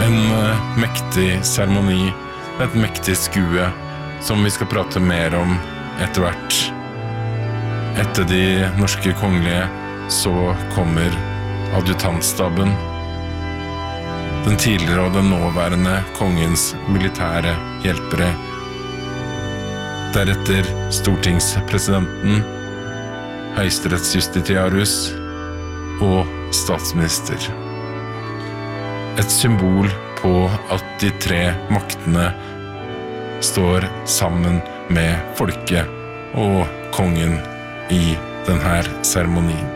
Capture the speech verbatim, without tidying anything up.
En uh, mektig seremoni, et mektig skue, som vi skal prate mer om etter hvert. Etter de norske kongelige så kommer adjutantstaben, den tidligere og den nåværende kongens militære hjelpere, deretter stortingspresidenten, høyesterettsjustitiarius og statsminister. Et symbol på at de tre maktene står sammen med folket og kongen i denne seremonien.